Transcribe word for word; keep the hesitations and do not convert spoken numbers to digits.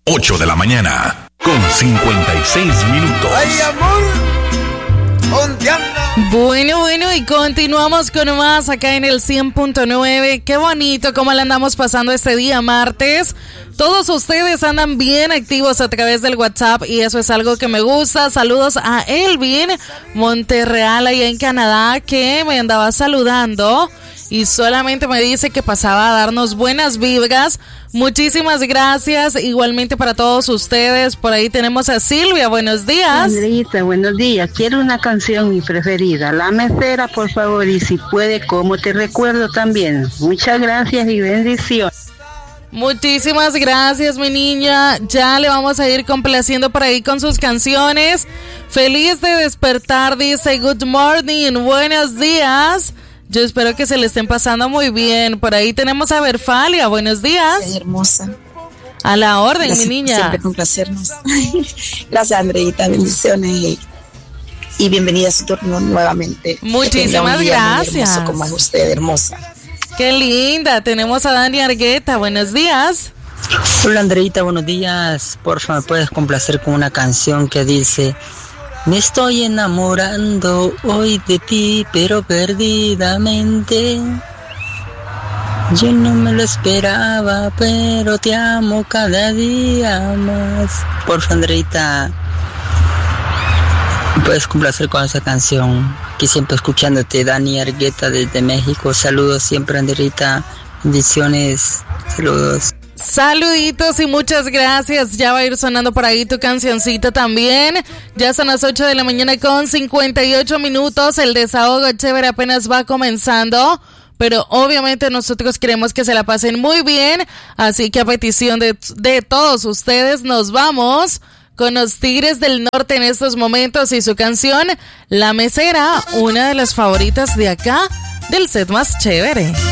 ocho de la mañana, con cincuenta y seis minutos. ¡Ay, amor! ¿Dónde anda? Bueno, bueno, y continuamos con más acá en el cien punto nueve. Qué bonito cómo le andamos pasando este día martes. Todos ustedes andan bien activos a través del WhatsApp y eso es algo que me gusta. Saludos a Elvin Monterreal allá en Canadá, que me andaba saludando y solamente me dice que pasaba a darnos buenas vibras. Muchísimas gracias, igualmente para todos ustedes. Por ahí tenemos a Silvia, buenos días. Andreita, buenos días. Quiero una canción, mi preferida, La Mesera, por favor, y si puede, Como te recuerdo también. Muchas gracias y bendiciones. Muchísimas gracias, mi niña. Ya le vamos a ir complaciendo por ahí con sus canciones. Feliz de despertar, dice good morning, buenos días. Yo espero que se le estén pasando muy bien. Por ahí tenemos a Verfalia, buenos días. Sí, hermosa. A la orden, Gracias, mi niña. Siempre complacernos. Gracias, Andreita, bendiciones y, y bienvenida a su turno nuevamente. Muchísimas gracias. Como es usted, hermosa. Qué linda. Tenemos a Dani Argueta, buenos días. Hola, Andreita, buenos días. Porfa, ¿me puedes complacer con una canción que dice: me estoy enamorando hoy de ti, pero perdidamente? Yo no me lo esperaba, pero te amo cada día más. Porfa, Andreita, ¿me puedes complacer con esa canción? Aquí siempre escuchándote, Dani Argueta desde México. Saludos siempre, Andreita. Bendiciones. Saludos. Saluditos y muchas gracias. Ya va a ir sonando por ahí tu cancioncita también. Ya son las ocho de la mañana con cincuenta y ocho minutos. El desahogo chévere apenas va comenzando, pero obviamente nosotros queremos que se la pasen muy bien. Así que a petición de, de todos ustedes nos vamos con los Tigres del Norte en estos momentos y su canción La Mesera, una de las favoritas de acá del set más chévere.